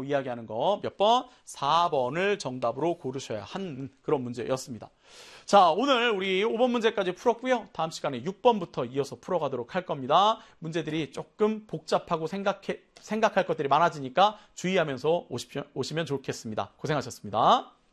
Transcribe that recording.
문제라고 이야기하는 거 몇 번? 4번을 정답으로 고르셔야 하는 그런 문제였습니다. 자, 오늘 우리 5번 문제까지 풀었고요. 다음 시간에 6번부터 이어서 풀어가도록 할 겁니다. 문제들이 조금 복잡하고 생각할 것들이 많아지니까 주의하면서 오시면 좋겠습니다. 고생하셨습니다.